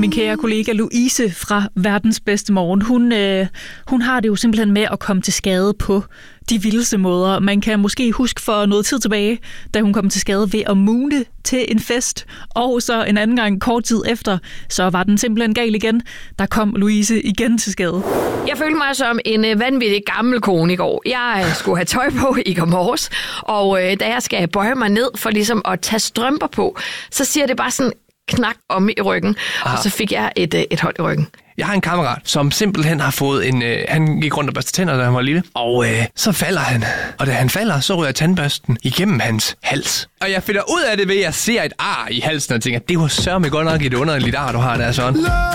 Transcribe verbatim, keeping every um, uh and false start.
Min kære kollega Louise fra Verdens Bedste Morgen, hun, øh, hun har det jo simpelthen med at komme til skade på de vildeste måder. Man kan måske huske for noget tid tilbage, da hun kom til skade ved at moone til en fest, og så en anden gang kort tid efter, så var den simpelthen gal igen. Der kom Louise igen til skade. Jeg følte mig som en vanvittig gammel kone i går. Jeg skulle have tøj på i går morges, og øh, da jeg skal bøje mig ned for ligesom at tage strømper på, så siger det bare sådan knak om i ryggen, Aha. og så fik jeg et, et hold i ryggen. Jeg har en kammerat, som simpelthen har fået en... Øh, han gik rundt og børste tænder, da han var lille. Og øh, så falder han. Og da han falder, så ryger tandbørsten igennem hans hals. Og jeg finder ud af det ved, at jeg ser et ar i halsen og tænker, det var sørme godt nok et underligt ar, du har der sådan.